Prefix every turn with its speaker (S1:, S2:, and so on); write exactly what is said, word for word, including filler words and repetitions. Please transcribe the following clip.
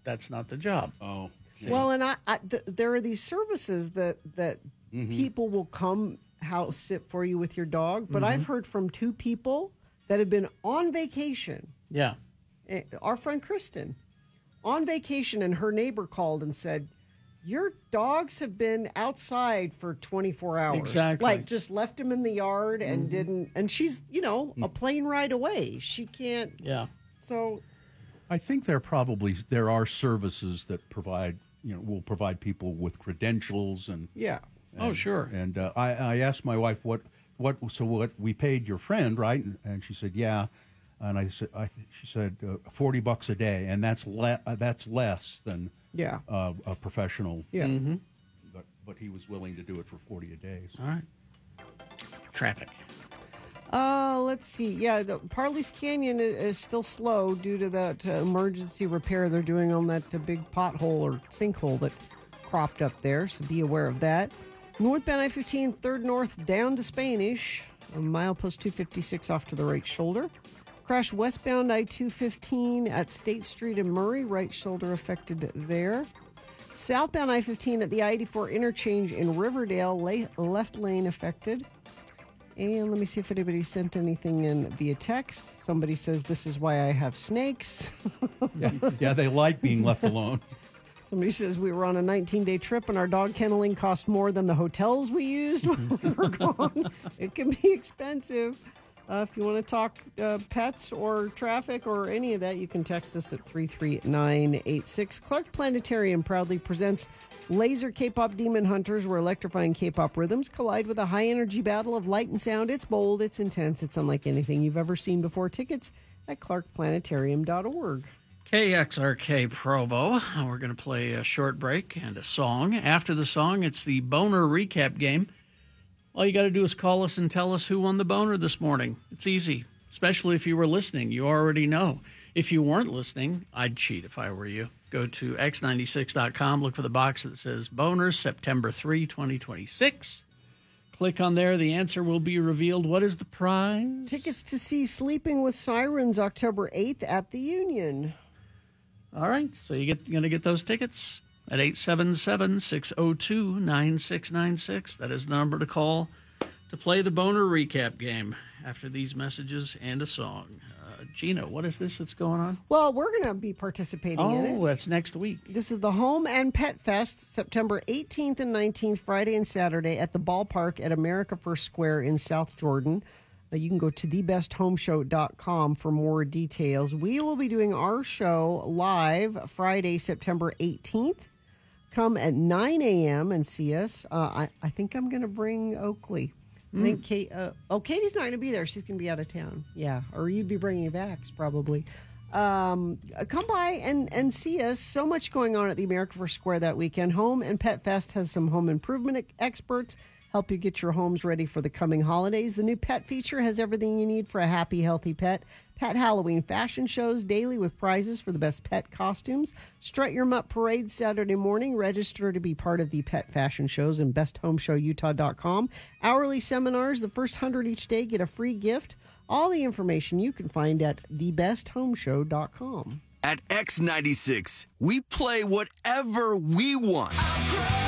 S1: that's not the job.
S2: Oh.
S3: Yeah. Well, and I, I th- there are these services that, that mm-hmm. people will come house sit for you with your dog, but mm-hmm. I've heard from two people that have been on vacation.
S1: Yeah.
S3: Our friend Kristen, on vacation, and her neighbor called and said, your dogs have been outside for twenty-four hours.
S1: Exactly.
S3: Like, just left them in the yard and mm-hmm. didn't, and she's, you know, mm-hmm. a plane ride away. She can't.
S1: Yeah.
S3: So.
S2: I think there probably, there are services that provide, you know, will provide people with credentials and.
S3: Yeah.
S2: And,
S1: oh, sure.
S2: And uh, I, I asked my wife, what, what, so what, we paid your friend, right? And, and she said, yeah. And I said, I, she said, uh, forty bucks a day, and that's le- uh, that's less than
S3: yeah.
S2: uh, a professional.
S3: Yeah.
S1: Mm-hmm.
S2: But, but he was willing to do it for forty a day. So.
S1: All right. Traffic.
S3: Uh, let's see. Yeah, the Parley's Canyon is, is still slow due to that uh, emergency repair they're doing on that uh, big pothole or sinkhole that cropped up there, so be aware of that. Northbound I fifteen, third north down to Spanish, a milepost two fifty-six off to the right shoulder. Crash westbound I two fifteen at State Street in Murray, right shoulder affected there. Southbound I fifteen at the I eighty-four interchange in Riverdale, left lane affected. And let me see if anybody sent anything in via text. Somebody says, this is why I have snakes.
S2: yeah, yeah, they like being left alone.
S3: Somebody says we were on a nineteen-day trip and our dog kenneling cost more than the hotels we used when we were gone. It can be expensive. Uh, if you want to talk uh, pets or traffic or any of that, you can text us at three three nine eight six. Clark Planetarium proudly presents Laser K-Pop Demon Hunters, where electrifying K-pop rhythms collide with a high-energy battle of light and sound. It's bold, it's intense, it's unlike anything you've ever seen before. Tickets at clark planetarium dot org.
S1: K X R K Provo. We're going to play a short break and a song. After the song, it's the Boner Recap Game. All you got to do is call us and tell us who won the boner this morning. It's easy, especially if you were listening. You already know. If you weren't listening, I'd cheat if I were you. Go to x ninety-six dot com, look for the box that says Boners, September third, twenty twenty-six. Click on there. The answer will be revealed. What is the prize?
S3: Tickets to see Sleeping with Sirens October eighth at the Union.
S1: All right, so you get, you're going to get those tickets at eight seven seven, six oh two, nine six nine six. That is the number to call to play the Boner Recap Game after these messages and a song. Uh, Gina, what is this that's going on?
S3: Well, we're going to be participating
S1: oh,
S3: in it.
S1: Oh, that's next week.
S3: This is the Home and Pet Fest, September eighteenth and nineteenth, Friday and Saturday at the ballpark at America First Square in South Jordan. Uh, you can go to the best home show dot com for more details. We will be doing our show live Friday, September eighteenth. Come at nine a.m. and see us. Uh, I, I think I'm going to bring Oakley. I think Kate. Uh, oh, Katie's not going to be there. She's going to be out of town. Yeah, or you'd be bringing Vax probably. Um, come by and, and see us. So much going on at the America First Square that weekend. Home and Pet Fest has some home improvement experts help you get your homes ready for the coming holidays. The new pet feature has everything you need for a happy, healthy pet. Pet Halloween fashion shows daily with prizes for the best pet costumes. Strut Your Mutt Parade Saturday morning. Register to be part of the pet fashion shows in best home show utah dot com. Hourly seminars. The first hundred each day get a free gift. All the information you can find at the best home show dot com.
S4: At X ninety-six, we play whatever we want.